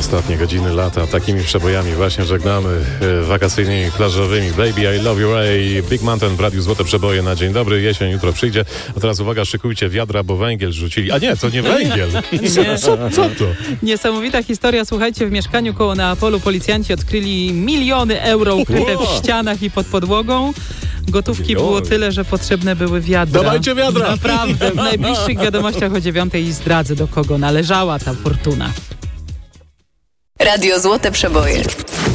Ostatnie godziny lata takimi przebojami właśnie żegnamy, wakacyjnymi, plażowymi. Baby, I Love You Ray, Big Mountain w Radiu Złote Przeboje na dzień dobry. Jesień jutro przyjdzie. A teraz uwaga, szykujcie wiadra, bo węgiel rzucili. A nie, to nie węgiel. Co to? Niesamowita historia. Słuchajcie, w mieszkaniu koło Neapolu policjanci odkryli miliony euro ukryte w ścianach i pod podłogą. Gotówki było tyle, że potrzebne były wiadra. Dawajcie wiadra! Naprawdę, w najbliższych wiadomościach o 9:00 zdradzę, do kogo należała ta fortuna. Radio Złote Przeboje.